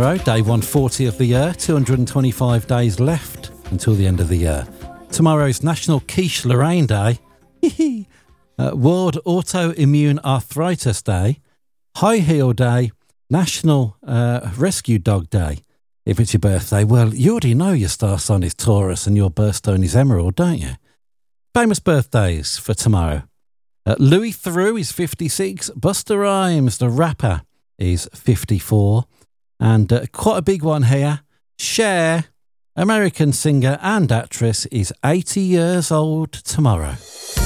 tomorrow, day 140 of the year, 225 days left until the end of the year. Tomorrow's National Quiche Lorraine Day, World Autoimmune Arthritis Day, High Heel Day, National Rescue Dog Day. If it's your birthday, well, you already know your star sign is Taurus and your birthstone is Emerald, don't you? Famous birthdays for tomorrow. Louis Theroux is 56. Busta Rhymes, the rapper, is 54. And quite a big one here. Cher, American singer and actress, is 80 years old tomorrow.